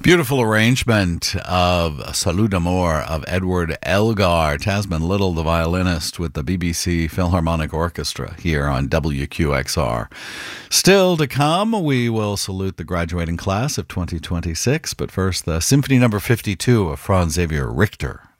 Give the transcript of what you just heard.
Beautiful arrangement of Salut d'Amour of Edward Elgar, Tasman Little, the violinist, with the BBC Philharmonic Orchestra here on WQXR. Still to come, we will salute the graduating class of 2026, but first the Symphony No. 52 of Franz Xavier Richter.